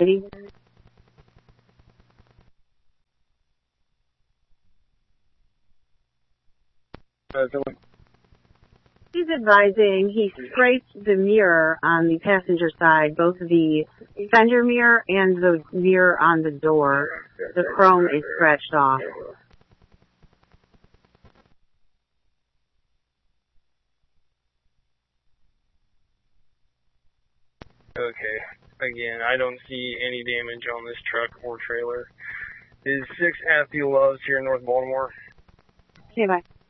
He's advising he scraped the mirror on the passenger side, both the fender mirror and the mirror on the door. The chrome is scratched off. Okay. Again, I don't see any damage on this truck or trailer. Is 6 Athiel Loves here in North Baltimore? Okay, bye.